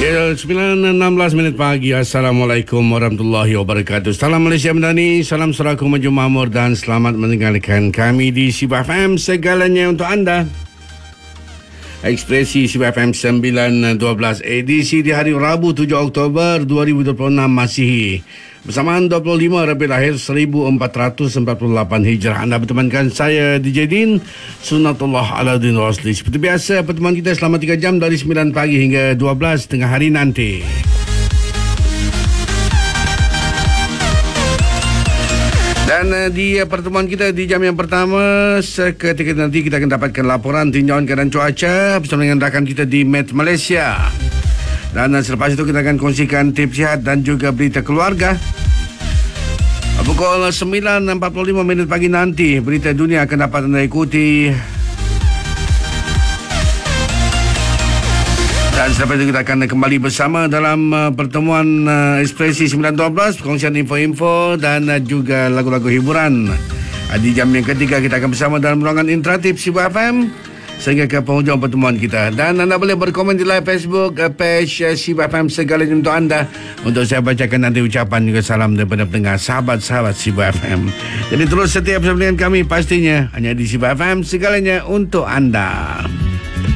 Ya, 9.16 minit pagi. Assalamualaikum warahmatullahi wabarakatuh. Salam Malaysia Madani, salam suraku maju makmur dan selamat mendengarkan kami di Sibu FM, segalanya untuk anda. Ekspresi Sibu FM 912 edisi di hari Rabu 7 Oktober 2026 Masihi. Bersamaan 25 Rabiul Akhir 1448 Hijrah. Anda bertemankan saya DJ Din Sunnatullah Alauddin Rosli. Seperti biasa, pertemuan kita selama 3 jam dari 9 pagi hingga 12 tengah hari nanti. Dan di pertemuan kita di jam yang pertama, seketika nanti kita akan dapatkan laporan tinjauan keadaan cuaca bersama dengan rakan kita di Met Malaysia. Dan selepas itu kita akan kongsikan tips sihat dan juga berita keluarga. Pukul 9.45 minit pagi nanti, berita dunia akan dapat anda ikuti. Dan selepas itu kita akan kembali bersama dalam pertemuan Ekspresi 912, perkongsian info-info dan juga lagu-lagu hiburan. Di jam yang ketiga kita akan bersama dalam ruangan interaktif Sibu FM sehingga ke penghujung pertemuan kita. Dan anda boleh berkomen di live Facebook page Sibu FM segalanya untuk anda. Untuk saya bacakan nanti ucapan juga salam daripada pendengar sahabat-sahabat Sibu FM. Jadi terus setia bersama dengan kami pastinya hanya di Sibu FM segalanya untuk anda.